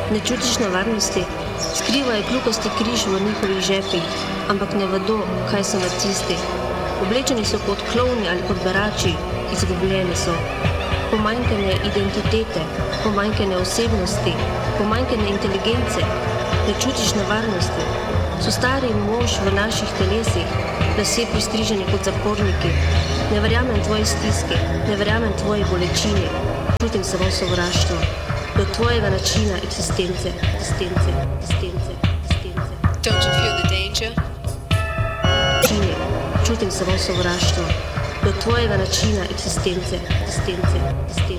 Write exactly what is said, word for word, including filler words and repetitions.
Ne čutiš nevarnosti? Skrivajo kljukasti križ v njihovih žepih, ampak ne vedo, kaj so nacisti. Oblečeni so kot klovni ali kot berači, izgubljeni so. Pomanjkanje identitete, pomanjkanje osebnosti, pomanjkanje inteligence. Ne čutiš nevarnosti? So stari mož v naših telesih, lasje pristriženi kot zaporniki. Ne verjamem tvoji stiski, ne verjamem tvoji bolečini. Čutim samo sovraštvo do tvojega načina eksistence, eksistence, eksistence, eksistence. Don't you feel the danger? Čini, čutim samo sovraštvo do tvojega načina eksistence, eksistence, eksistence.